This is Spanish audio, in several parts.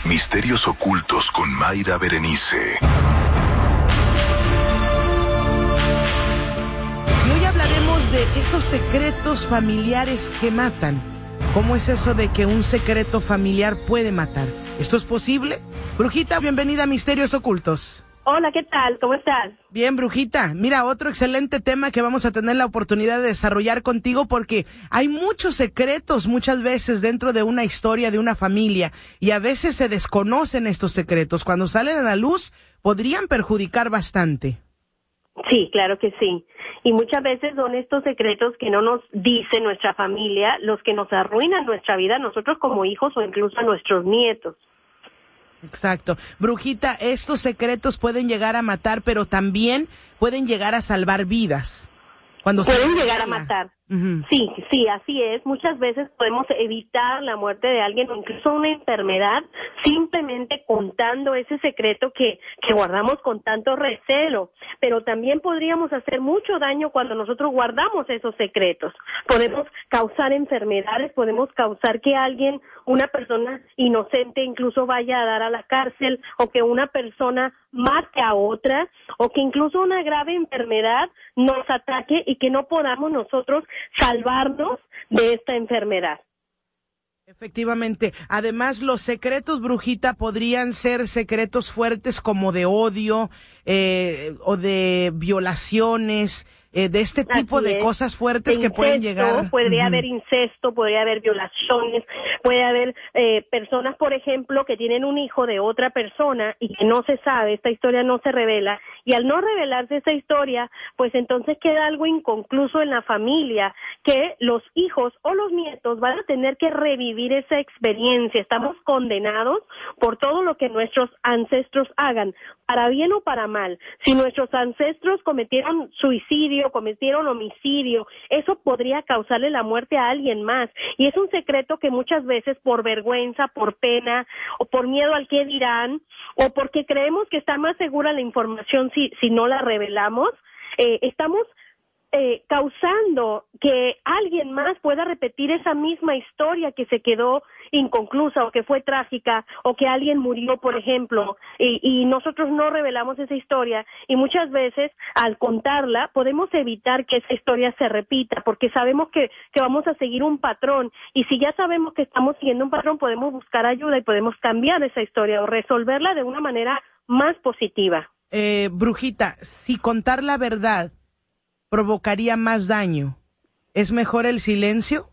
Misterios ocultos con Mayra Berenice. Y hoy hablaremos de esos secretos familiares que matan. ¿Cómo es eso de que un secreto familiar puede matar? ¿Esto es posible? Brujita, bienvenida a Misterios Ocultos. Hola, ¿qué tal? ¿Cómo estás? Bien, Brujita. Mira, otro excelente tema que vamos a tener la oportunidad de desarrollar contigo porque hay muchos secretos muchas veces dentro de una historia de una familia y a veces se desconocen estos secretos. Cuando salen a la luz podrían perjudicar bastante. Sí, claro que sí. Y muchas veces son estos secretos que no nos dice nuestra familia los que nos arruinan nuestra vida, nosotros como hijos o incluso a nuestros nietos. Exacto. Brujita, estos secretos pueden llegar a matar, pero también pueden llegar a salvar vidas. Pueden llegar a matar. Uh-huh. Sí, así es. Muchas veces podemos evitar la muerte de alguien o incluso una enfermedad simplemente contando ese secreto que guardamos con tanto recelo. Pero también podríamos hacer mucho daño cuando nosotros guardamos esos secretos. Podemos causar enfermedades, podemos causar que alguien, una persona inocente incluso vaya a dar a la cárcel o que una persona mate a otra o que incluso una grave enfermedad nos ataque y que no podamos nosotros salvarnos de esta enfermedad. Efectivamente. Además, los secretos, Brujita, podrían ser secretos fuertes como de odio o de violaciones, de este tipo de cosas fuertes que pueden llegar. Podría haber incesto, podría haber violaciones, puede haber personas, por ejemplo, que tienen un hijo de otra persona y que no se sabe, esta historia no se revela, y al no revelarse esa historia, pues entonces queda algo inconcluso en la familia, que los hijos o los nietos van a tener que revivir esa experiencia. Estamos condenados por todo lo que nuestros ancestros hagan, para bien o para mal. Si nuestros ancestros cometieron suicidio, cometieron homicidio, eso podría causarle la muerte a alguien más. Y es un secreto que muchas veces por vergüenza, por pena, o por miedo al qué dirán, o porque creemos que está más segura la información si no la revelamos, estamos causando que alguien más pueda repetir esa misma historia que se quedó inconclusa o que fue trágica o que alguien murió, por ejemplo, y nosotros no revelamos esa historia y muchas veces al contarla podemos evitar que esa historia se repita porque sabemos que vamos a seguir un patrón y si ya sabemos que estamos siguiendo un patrón podemos buscar ayuda y podemos cambiar esa historia o resolverla de una manera más positiva. Brujita, si contar la verdad provocaría más daño, ¿es mejor el silencio?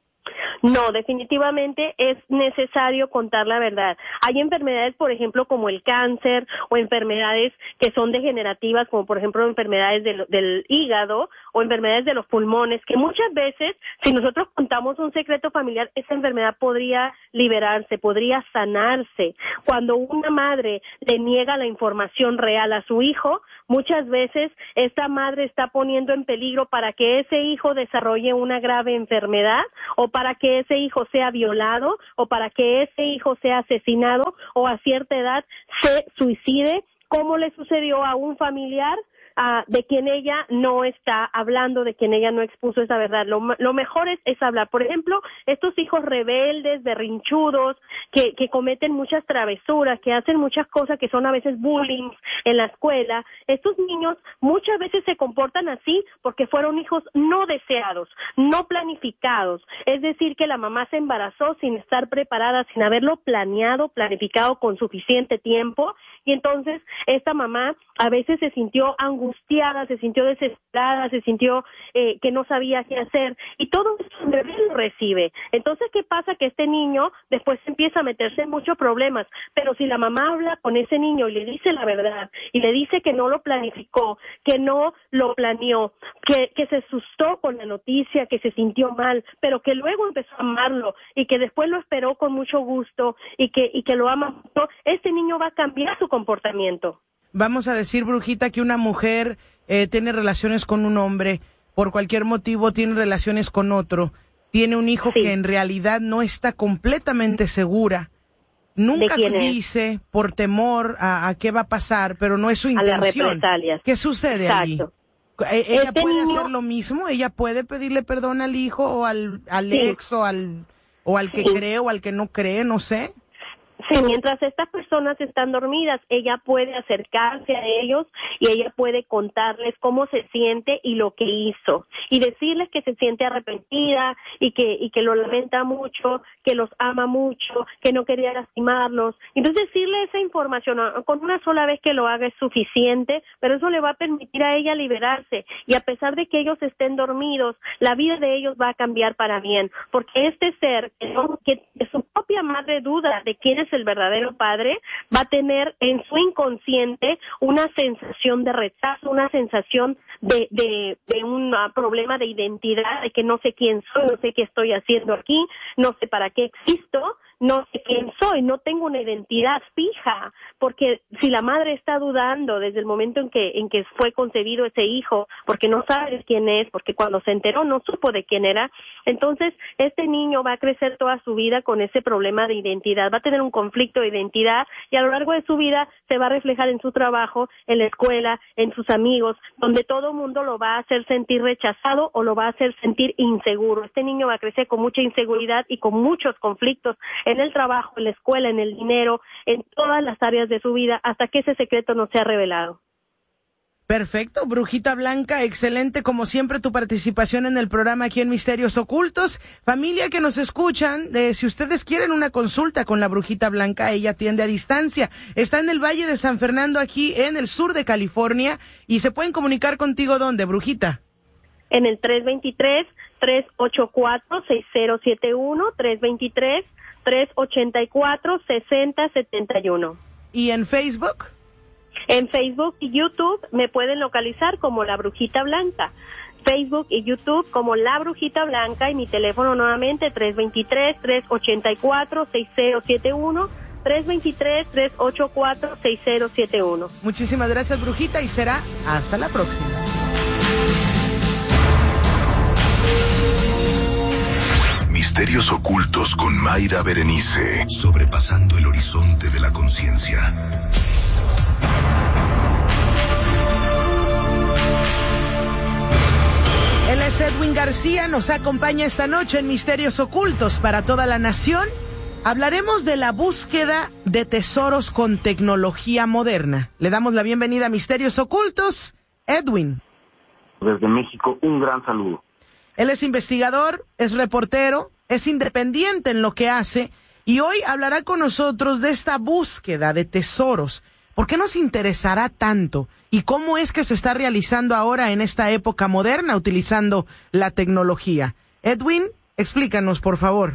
No, definitivamente es necesario contar la verdad. Hay enfermedades, por ejemplo, como el cáncer o enfermedades que son degenerativas, como por ejemplo enfermedades del hígado o enfermedades de los pulmones, que muchas veces, si nosotros contamos un secreto familiar, esa enfermedad podría liberarse, podría sanarse. Cuando una madre le niega la información real a su hijo, muchas veces esta madre está poniendo en peligro para que ese hijo desarrolle una grave enfermedad o para que ese hijo sea violado o para que ese hijo sea asesinado o a cierta edad se suicide, como le sucedió a un familiar de quien ella no está hablando, de quien ella no expuso esa verdad. Lo mejor es hablar. Por ejemplo, estos hijos rebeldes, berrinchudos, que cometen muchas travesuras, que hacen muchas cosas que son a veces bullying en la escuela, estos niños muchas veces se comportan así porque fueron hijos no deseados, no planificados. Es decir, que la mamá se embarazó sin estar preparada, sin haberlo planificado con suficiente tiempo, y entonces esta mamá a veces se sintió angustiada, se sintió desesperada, se sintió que no sabía qué hacer, y todo eso el bebé lo recibe. Entonces, ¿qué pasa? Que este niño después empieza a meterse en muchos problemas, pero si la mamá habla con ese niño y le dice la verdad, y le dice que no lo planificó, que no lo planeó, que se asustó con la noticia, que se sintió mal, pero que luego empezó a amarlo, y que después lo esperó con mucho gusto, y que lo ama mucho, este niño va a cambiar su comportamiento. Vamos a decir, Brujita, que una mujer tiene relaciones con un hombre, por cualquier motivo tiene relaciones con otro, tiene un hijo que en realidad no está completamente segura, nunca dice por temor a qué va a pasar, pero no es su intención. A las represalias. ¿Qué sucede allí? ¿Ella puede hacer lo mismo? ¿Ella puede pedirle perdón al hijo o al ex o al que cree o al que no cree? No sé. Sí, mientras estas personas están dormidas, ella puede acercarse a ellos y ella puede contarles cómo se siente y lo que hizo, y decirles que se siente arrepentida y que lo lamenta mucho, que los ama mucho, que no quería lastimarlos. Entonces decirle esa información con una sola vez que lo haga es suficiente, pero eso le va a permitir a ella liberarse, y a pesar de que ellos estén dormidos, la vida de ellos va a cambiar para bien, porque este ser que su propia madre duda de quién es el verdadero padre, va a tener en su inconsciente una sensación de rechazo, una sensación de un problema de identidad, de que no sé quién soy, no sé qué estoy haciendo aquí, no sé para qué existo, no sé quién soy, no tengo una identidad fija, porque si la madre está dudando desde el momento en que fue concebido ese hijo, porque no sabe quién es, porque cuando se enteró no supo de quién era, entonces este niño va a crecer toda su vida con ese problema de identidad, va a tener un conflicto de identidad, y a lo largo de su vida se va a reflejar en su trabajo, en la escuela, en sus amigos, donde todo mundo lo va a hacer sentir rechazado o lo va a hacer sentir inseguro. Este niño va a crecer con mucha inseguridad y con muchos conflictos en el trabajo, en la escuela, en el dinero, en todas las áreas de su vida, hasta que ese secreto no sea revelado. Perfecto, Brujita Blanca, excelente como siempre tu participación en el programa aquí en Misterios Ocultos. Familia que nos escuchan, si ustedes quieren una consulta con la Brujita Blanca, ella atiende a distancia. Está en el Valle de San Fernando, aquí en el sur de California, y se pueden comunicar contigo, ¿dónde, Brujita? En el 323-384-6071, 323-384-6071. ¿Y en Facebook? En Facebook y YouTube me pueden localizar como La Brujita Blanca. Facebook y YouTube como La Brujita Blanca, y mi teléfono nuevamente 323-384-6071, 323-384-6071. Muchísimas gracias, Brujita, y será hasta la próxima. Misterios ocultos con Mayra Berenice, sobrepasando el horizonte de la conciencia. Él es Edwin García, nos acompaña esta noche en Misterios Ocultos para toda la nación. Hablaremos de la búsqueda de tesoros con tecnología moderna. Le damos la bienvenida a Misterios Ocultos, Edwin. Desde México, un gran saludo. Él es investigador, es reportero, es independiente en lo que hace, y hoy hablará con nosotros de esta búsqueda de tesoros. ¿Por qué nos interesará tanto? ¿Y cómo es que se está realizando ahora en esta época moderna utilizando la tecnología? Edwin, explícanos, por favor.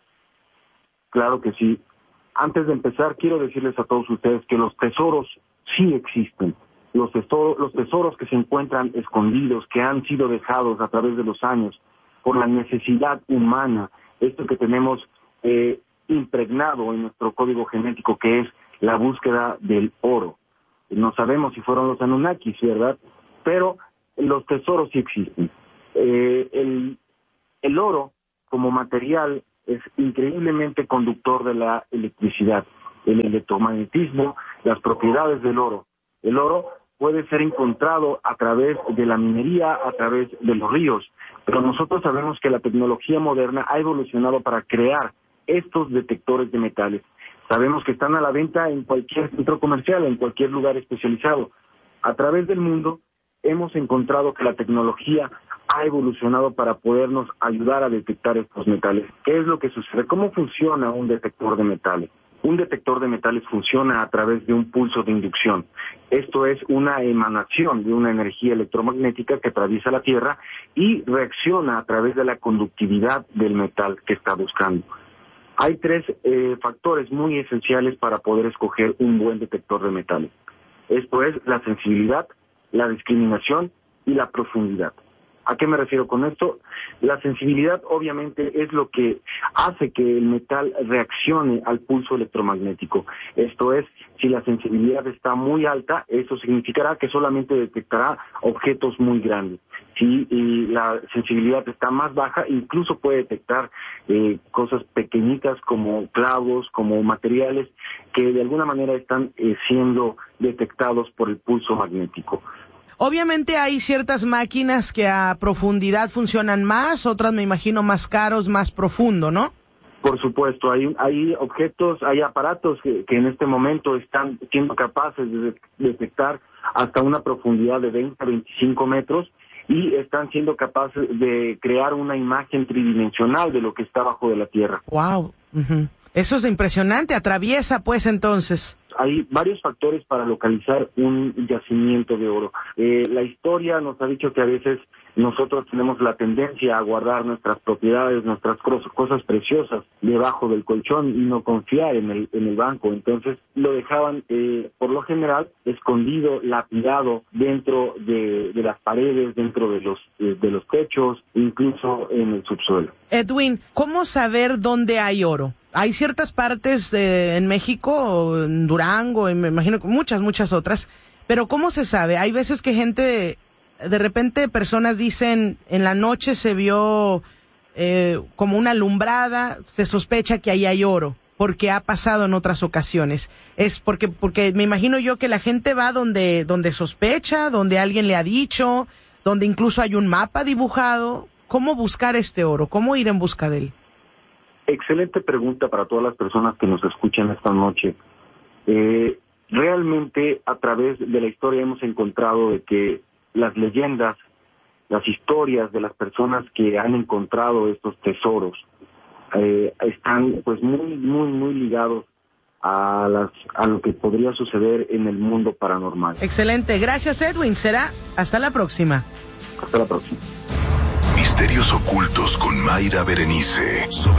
Claro que sí. Antes de empezar, quiero decirles a todos ustedes que los tesoros sí existen. Los tesoros que se encuentran escondidos, que han sido dejados a través de los años por la necesidad humana, esto que tenemos impregnado en nuestro código genético, que es la búsqueda del oro. No sabemos si fueron los Anunnakis, ¿verdad? Pero los tesoros sí existen. El oro, como material, es increíblemente conductor de la electricidad, el electromagnetismo, las propiedades del oro. El oro puede ser encontrado a través de la minería, a través de los ríos, pero nosotros sabemos que la tecnología moderna ha evolucionado para crear estos detectores de metales. Sabemos que están a la venta en cualquier centro comercial, en cualquier lugar especializado. A través del mundo hemos encontrado que la tecnología ha evolucionado para podernos ayudar a detectar estos metales. ¿Qué es lo que sucede? ¿Cómo funciona un detector de metales? Un detector de metales funciona a través de un pulso de inducción. Esto es una emanación de una energía electromagnética que atraviesa la Tierra y reacciona a través de la conductividad del metal que está buscando. Hay tres factores muy esenciales para poder escoger un buen detector de metales. Esto es la sensibilidad, la discriminación y la profundidad. ¿A qué me refiero con esto? La sensibilidad obviamente es lo que hace que el metal reaccione al pulso electromagnético. Esto es, si la sensibilidad está muy alta, eso significará que solamente detectará objetos muy grandes. Si la sensibilidad está más baja, incluso puede detectar cosas pequeñitas como clavos, como materiales que de alguna manera están siendo detectados por el pulso magnético. Obviamente hay ciertas máquinas que a profundidad funcionan más, otras me imagino más caros, más profundo, ¿no? Por supuesto, hay objetos, hay aparatos que en este momento están siendo capaces de detectar hasta una profundidad de 20 a 25 metros y están siendo capaces de crear una imagen tridimensional de lo que está bajo de la tierra. ¡Wow! Uh-huh. Eso es impresionante, atraviesa pues entonces. Hay varios factores para localizar un yacimiento de oro. La historia nos ha dicho que a veces nosotros tenemos la tendencia a guardar nuestras propiedades, nuestras cosas preciosas debajo del colchón y no confiar en el banco. Entonces lo dejaban, por lo general, escondido, lapidado dentro de las paredes, dentro de los techos, incluso en el subsuelo. Edwin, ¿cómo saber dónde hay oro? Hay ciertas partes en México, en Durango, me imagino que muchas otras, pero ¿cómo se sabe? Hay veces que gente, de repente personas dicen, en la noche se vio como una alumbrada, se sospecha que ahí hay oro, porque ha pasado en otras ocasiones. Es porque me imagino yo que la gente va donde sospecha, donde alguien le ha dicho, donde incluso hay un mapa dibujado. ¿Cómo buscar este oro? ¿Cómo ir en busca de él? Excelente pregunta para todas las personas que nos escuchan esta noche. Realmente a través de la historia hemos encontrado de que las leyendas, las historias de las personas que han encontrado estos tesoros están pues muy ligados a lo que podría suceder en el mundo paranormal. Excelente, gracias Edwin, será hasta la próxima. Hasta la próxima. Misterios ocultos con Mayra Berenice.